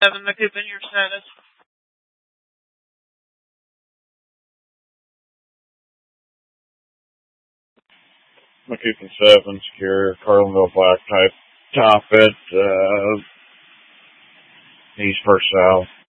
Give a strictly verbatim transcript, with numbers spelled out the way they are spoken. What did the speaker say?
Seven McCoupin, your status. McCoupin seven, secure, Carlinville black type, top it, uh, east first south.